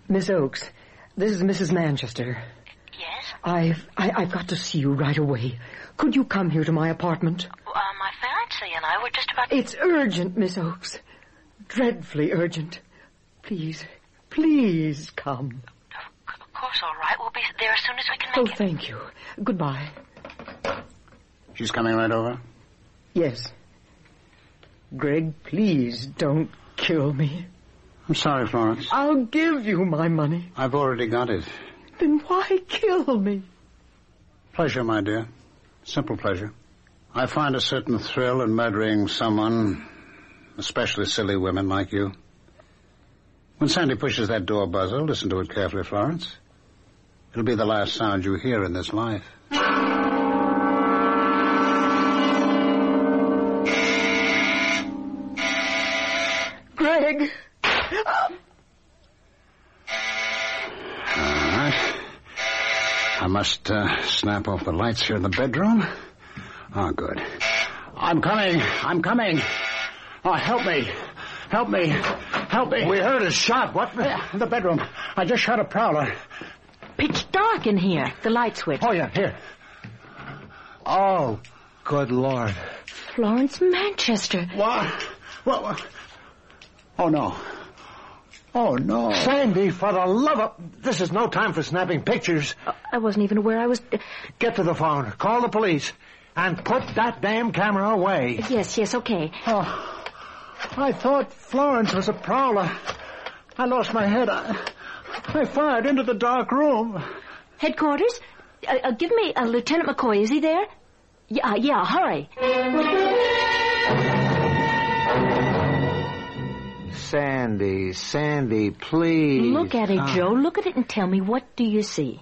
Miss Oakes, this is Mrs. Manchester. Yes? I've got to see you right away. Could you come here to my apartment? My fiancé and I were just about... It's urgent, Miss Oakes. Dreadfully urgent. Please come. Of course, all right. We'll be there as soon as we can make it. Oh, thank you. Goodbye. She's coming right over? Yes. Greg, please don't kill me. I'm sorry, Florence. I'll give you my money. I've already got it. Then why kill me? Pleasure, my dear. Simple pleasure. I find a certain thrill in murdering someone, especially silly women like you. When Sandy pushes that door buzzer, listen to it carefully, Florence. It'll be the last sound you hear in this life. Greg! All right. I must snap off the lights here in the bedroom. Oh, good. I'm coming. Oh, help me. We heard a shot. What? In the bedroom. I just shot a prowler. Pitch dark in here. The light switch. Oh, yeah, here. Oh, good Lord. Florence Manchester. What? Oh, no. Sandy, for the love of... This is no time for snapping pictures. I wasn't even aware I was... Get to the phone. Call the police. And put that damn camera away. Yes, okay. Oh, I thought Florence was a prowler. I lost my head. I fired into the dark room. Headquarters? Give me Lieutenant McCoy. Is he there? Yeah, hurry. Sandy, please. Look at it, Joe. Look at it and tell me, what do you see?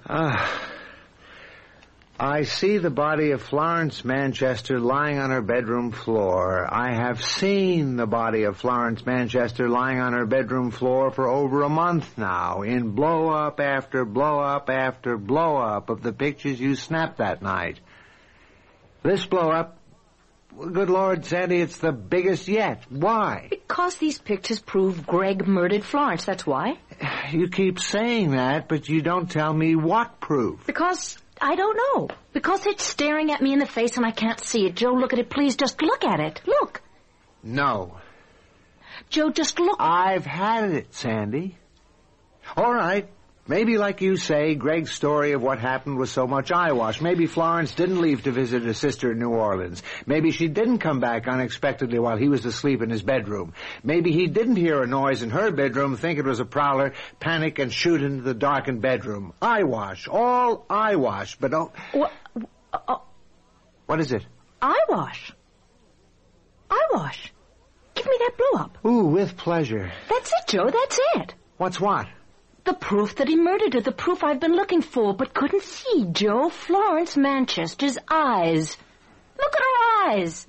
I see the body of Florence Manchester lying on her bedroom floor. I have seen the body of Florence Manchester lying on her bedroom floor for over a month now, in blow-up after blow-up after blow-up of the pictures you snapped that night. This blow-up, good Lord, Sandy, it's the biggest yet. Why? Because these pictures prove Greg murdered Florence, that's why. You keep saying that, but you don't tell me what proof. Because... I don't know. Because it's staring at me in the face and I can't see it. Joe, look at it. Please, just look at it. Look. No. Joe, just look. I've had it, Sandy. All right. Maybe, like you say, Greg's story of what happened was so much eyewash. Maybe Florence didn't leave to visit her sister in New Orleans. Maybe she didn't come back unexpectedly while he was asleep in his bedroom. Maybe he didn't hear a noise in her bedroom, think it was a prowler, panic, and shoot into the darkened bedroom. Eyewash. All eyewash. But oh... What is it? Eyewash. Eyewash. Give me that blow-up. Ooh, with pleasure. That's it, Joe. That's it. What's what? The proof that he murdered her, the proof I've been looking for, but couldn't see, Joe. Florence Manchester's eyes. Look at her eyes.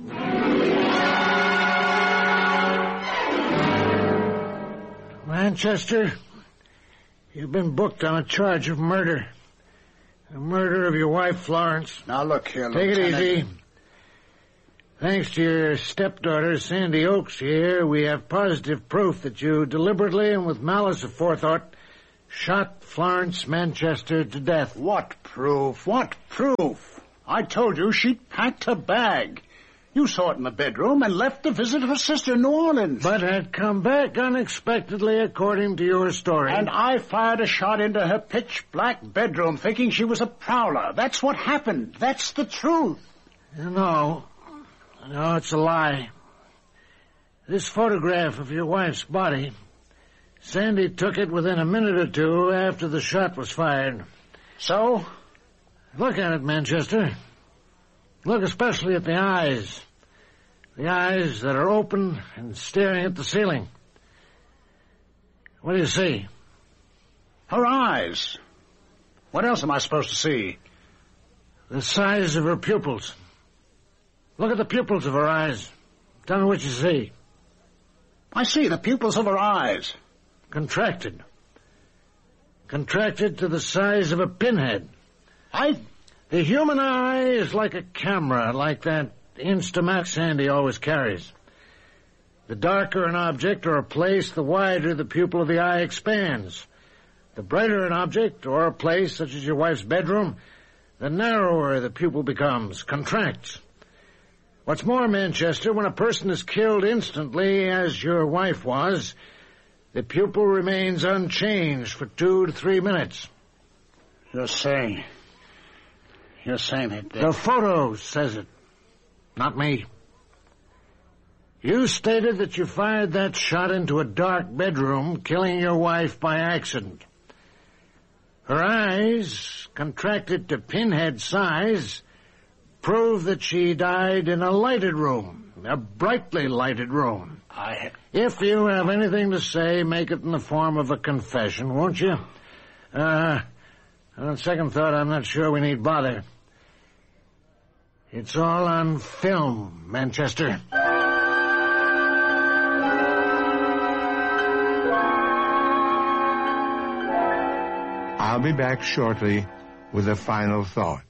Manchester, you've been booked on a charge of murder. The murder of your wife, Florence. Now, look here, Take Lieutenant. it easy. Thanks to your stepdaughter, Sandy Oakes, here, we have positive proof that you deliberately and with malice aforethought shot Florence Manchester to death. What proof? I told you she'd packed her bag. You saw it in the bedroom and left to visit her sister in New Orleans. But had come back unexpectedly, according to your story. And I fired a shot into her pitch-black bedroom, thinking she was a prowler. That's what happened. That's the truth. No, it's a lie. This photograph of your wife's body, Sandy took it within a minute or two after the shot was fired. So? Look at it, Manchester. Look especially at the eyes. The eyes that are open and staring at the ceiling. What do you see? Her eyes. What else am I supposed to see? The size of her pupils. Look at the pupils of her eyes. Tell me what you see. I see the pupils of her eyes. Contracted. Contracted to the size of a pinhead. The human eye is like a camera, like that Instamax Sandy always carries. The darker an object or a place, the wider the pupil of the eye expands. The brighter an object or a place, such as your wife's bedroom, the narrower the pupil becomes, contracts. What's more, Manchester, when a person is killed instantly, as your wife was, the pupil remains unchanged for 2 to 3 minutes. You're saying it. The photo says it, not me. You stated that you fired that shot into a dark bedroom, killing your wife by accident. Her eyes, contracted to pinhead size, prove that she died in a lighted room, a brightly lighted room. If you have anything to say, make it in the form of a confession, won't you? On second thought, I'm not sure we need bother. It's all on film, Manchester. I'll be back shortly with a final thought.